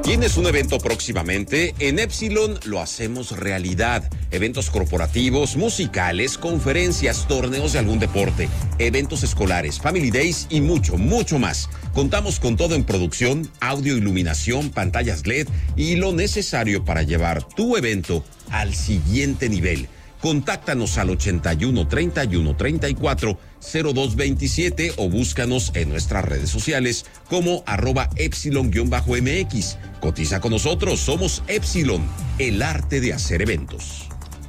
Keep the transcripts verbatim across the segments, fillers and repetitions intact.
¿Tienes un evento próximamente? En Epsilon lo hacemos realidad. Eventos corporativos, musicales, conferencias, torneos de algún deporte, eventos escolares, family days y mucho, mucho más. Contamos con todo en producción, audio, iluminación, pantallas L E D y lo necesario para llevar tu evento al siguiente nivel. Contáctanos al ochenta y uno, treinta y uno, treinta y cuatro, cero dos veintisiete o búscanos en nuestras redes sociales como arroba epsilon-M X. Cotiza con nosotros, somos Epsilon, el arte de hacer eventos.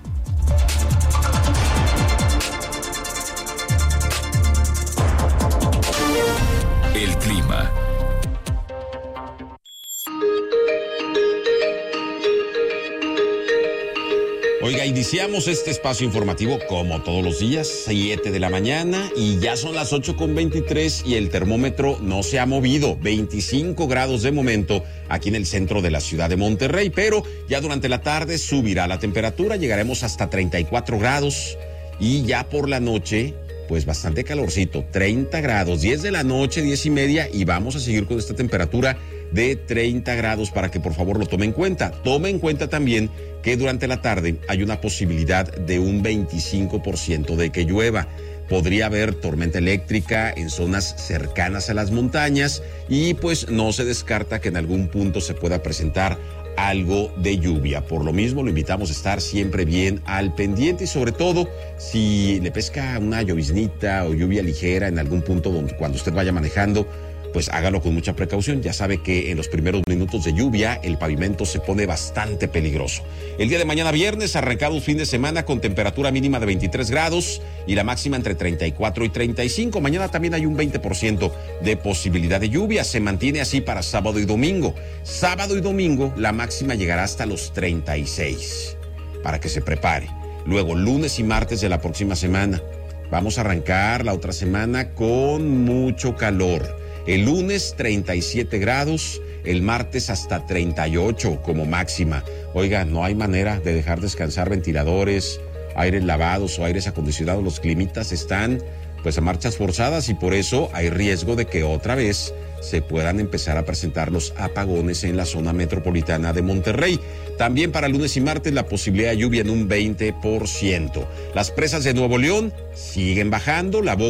El clima. Oiga, iniciamos este espacio informativo como todos los días, siete de la mañana, y ya son las ocho con veintitrés y el termómetro no se ha movido, veinticinco grados de momento aquí en el centro de la ciudad de Monterrey, pero ya durante la tarde subirá la temperatura, llegaremos hasta treinta y cuatro grados y ya por la noche, pues bastante calorcito, treinta grados, diez de la noche, diez y media, y vamos a seguir con esta temperatura de treinta grados para que por favor lo tome en cuenta. Tome en cuenta también que durante la tarde hay una posibilidad de un veinticinco por ciento de que llueva. Podría haber tormenta eléctrica en zonas cercanas a las montañas y pues no se descarta que en algún punto se pueda presentar algo de lluvia. Por lo mismo lo invitamos a estar siempre bien al pendiente y sobre todo si le pesca una lloviznita o lluvia ligera en algún punto donde cuando usted vaya manejando, pues hágalo con mucha precaución. Ya sabe que en los primeros minutos de lluvia el pavimento se pone bastante peligroso. El día de mañana viernes arrancamos fin de semana con temperatura mínima de veintitrés grados y la máxima entre treinta y cuatro y treinta y cinco. Mañana también hay un veinte por ciento de posibilidad de lluvia. Se mantiene así para sábado y domingo. Sábado y domingo la máxima llegará hasta los treinta y seis. Para que se prepare. Luego lunes y martes de la próxima semana. Vamos a arrancar la otra semana con mucho calor. El lunes treinta y siete grados, el martes hasta treinta y ocho como máxima. Oiga, no hay manera de dejar descansar ventiladores, aires lavados o aires acondicionados. Los climitas están pues a marchas forzadas y por eso hay riesgo de que otra vez se puedan empezar a presentar los apagones en la zona metropolitana de Monterrey. También para lunes y martes la posibilidad de lluvia en un veinte por ciento. Las presas de Nuevo León siguen bajando, la boca